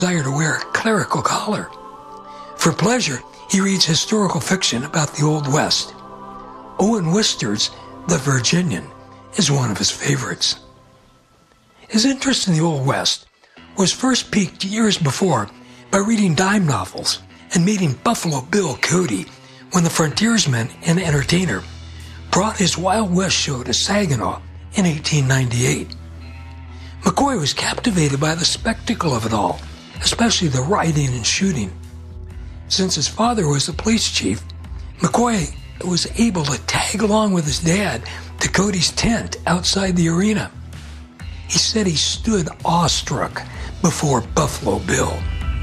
desire to wear a clerical collar. For pleasure, he reads historical fiction about the Old West. Owen Wister's The Virginian is one of his favorites. His interest in the Old West was first piqued years before by reading dime novels and meeting Buffalo Bill Cody when the frontiersman and entertainer brought his Wild West show to Saginaw in 1898. McCoy was captivated by the spectacle of it all, especially the riding and shooting. Since his father was the police chief, McCoy was able to tag along with his dad to Cody's tent outside the arena. He said he stood awestruck before Buffalo Bill.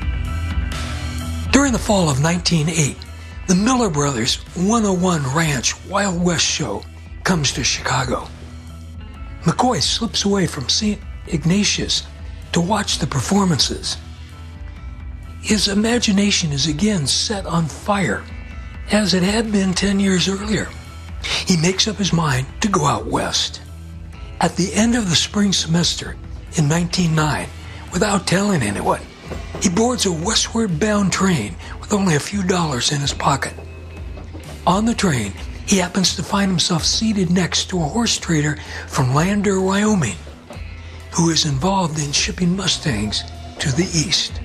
During the fall of 1908, the Miller Brothers 101 Ranch Wild West show comes to Chicago. McCoy slips away from St. Ignatius to watch the performances. His imagination is again set on fire, as it had been 10 years earlier. He makes up his mind to go out west. At the end of the spring semester in 1909, without telling anyone, he boards a westward bound train with only a few dollars in his pocket. On the train, he happens to find himself seated next to a horse trader from Lander, Wyoming, who is involved in shipping Mustangs to the east.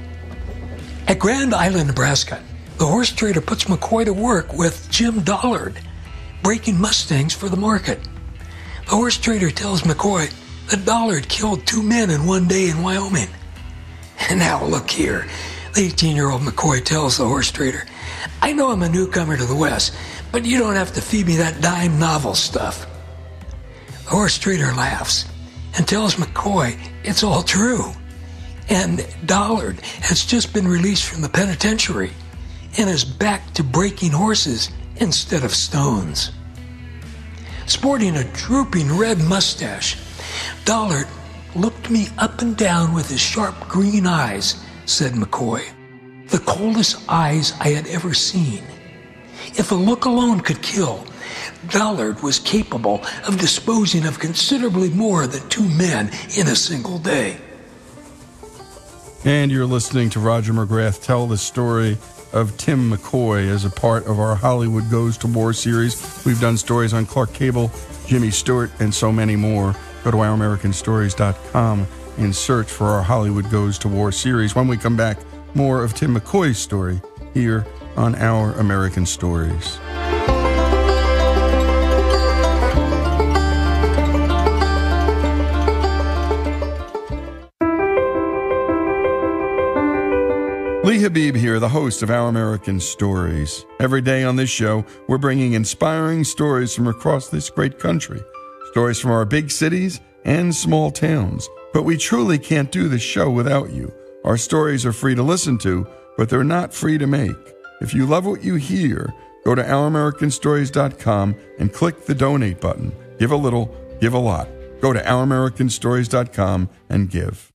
At Grand Island, Nebraska, the horse trader puts McCoy to work with Jim Dollard, breaking Mustangs for the market. The horse trader tells McCoy that Dollard killed 2 men in one day in Wyoming. And now look here, the 18-year-old McCoy tells the horse trader, I know I'm a newcomer to the West, but you don't have to feed me that dime novel stuff. The horse trader laughs and tells McCoy it's all true. And Dollard has just been released from the penitentiary and is back to breaking horses instead of stones. Sporting a drooping red mustache, Dollard looked me up and down with his sharp green eyes, said McCoy. The coldest eyes I had ever seen. If a look alone could kill, Dollard was capable of disposing of considerably more than 2 men in a single day. And you're listening to Roger McGrath tell the story of Tim McCoy as a part of our Hollywood Goes to War series. We've done stories on Clark Gable, Jimmy Stewart, and so many more. Go to OurAmericanStories.com and search for our Hollywood Goes to War series. When we come back, more of Tim McCoy's story here on Our American Stories. Lee Habib here, the host of Our American Stories. Every day on this show, we're bringing inspiring stories from across this great country. Stories from our big cities and small towns. But we truly can't do this show without you. Our stories are free to listen to, but they're not free to make. If you love what you hear, go to OurAmericanStories.com and click the donate button. Give a little, give a lot. Go to OurAmericanStories.com and give.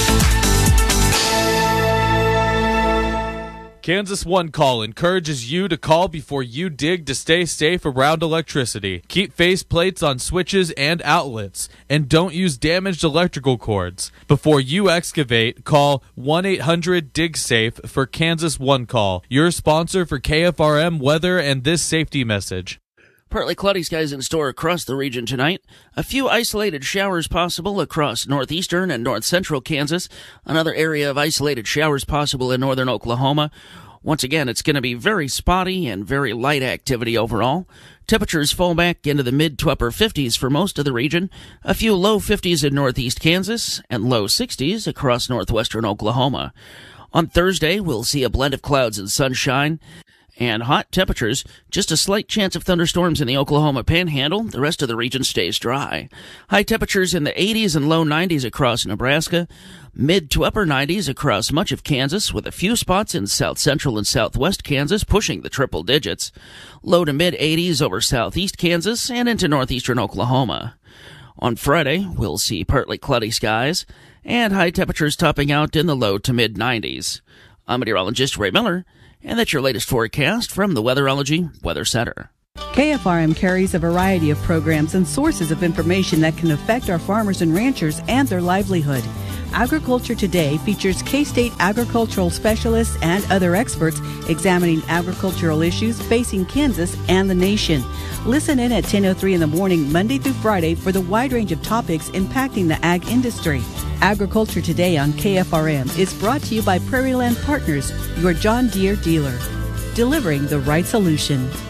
Kansas One Call encourages you to call before you dig to stay safe around electricity. Keep face plates on switches and outlets, and don't use damaged electrical cords. Before you excavate, call 1-800-DIG-SAFE for Kansas One Call, your sponsor for KFRM weather and this safety message. Partly cloudy skies in store across the region tonight. A few isolated showers possible across northeastern and north-central Kansas. Another area of isolated showers possible in northern Oklahoma. Once again, it's going to be very spotty and very light activity overall. Temperatures fall back into the mid to upper 50s for most of the region. A few low 50s in northeast Kansas and low 60s across northwestern Oklahoma. On Thursday, we'll see a blend of clouds and sunshine and hot temperatures. Just a slight chance of thunderstorms in the Oklahoma Panhandle. The rest of the region stays dry. High temperatures in the 80s and low 90s across Nebraska. Mid to upper 90s across much of Kansas, with a few spots in south central and southwest Kansas pushing the triple digits. Low to mid 80s over southeast Kansas and into northeastern Oklahoma. On Friday, we'll see partly cloudy skies and high temperatures topping out in the low to mid 90s. I'm meteorologist Ray Miller, and that's your latest forecast from the Weatherology Weather Center. KFRM carries a variety of programs and sources of information that can affect our farmers and ranchers and their livelihood. Agriculture Today features K-State agricultural specialists and other experts examining agricultural issues facing Kansas and the nation. Listen in at 10:03 in the morning, Monday through Friday, for the wide range of topics impacting the ag industry. Agriculture Today on KFRM is brought to you by Prairie Land Partners, your John Deere dealer, delivering the right solution.